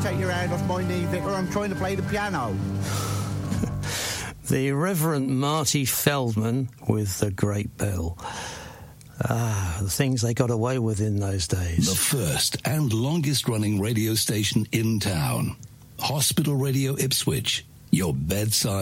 take your hand off my knee, Vicar. I'm trying to play the piano. The Reverend Marty Feldman with The Great Bell. The things they got away with in those days. The first and longest-running radio station in town. Hospital Radio Ipswich, your bedside